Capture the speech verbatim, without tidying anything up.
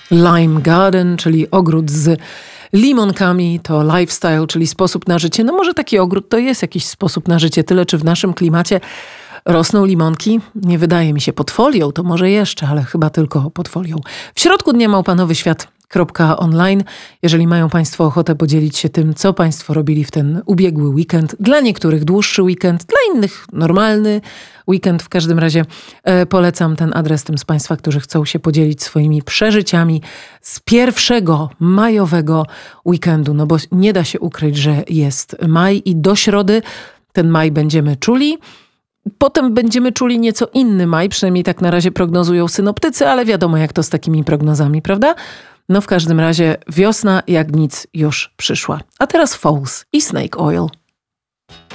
Lime Garden, czyli ogród z limonkami, to lifestyle, czyli sposób na życie. No może taki ogród to jest jakiś sposób na życie, tyle czy w naszym klimacie rosną limonki? Nie wydaje mi się. Pod folią to może jeszcze, ale chyba tylko pod folią. W środku dnia małpanowy świat kropka online. Jeżeli mają Państwo ochotę podzielić się tym, co Państwo robili w ten ubiegły weekend. Dla niektórych dłuższy weekend, dla innych normalny weekend. W każdym razie e, polecam ten adres tym z Państwa, którzy chcą się podzielić swoimi przeżyciami z pierwszego majowego weekendu. No bo nie da się ukryć, że jest maj i do środy ten maj będziemy czuli. Potem będziemy czuli nieco inny maj, przynajmniej tak na razie prognozują synoptycy, ale wiadomo jak to z takimi prognozami, prawda? No w każdym razie wiosna jak nic już przyszła. A teraz Falls i Snake Oil.